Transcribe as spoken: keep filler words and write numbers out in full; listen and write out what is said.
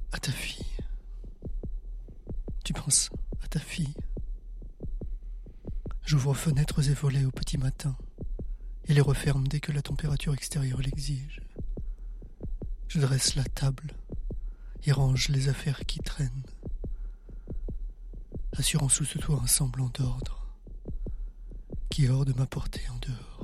à ta fille. Tu penses à ta fille. J'ouvre fenêtres et volets au petit matin et les referme dès que la température extérieure l'exige. Je dresse la table et range les affaires qui traînent, assurant sous ce toit un semblant d'ordre qui est hors de ma portée en dehors.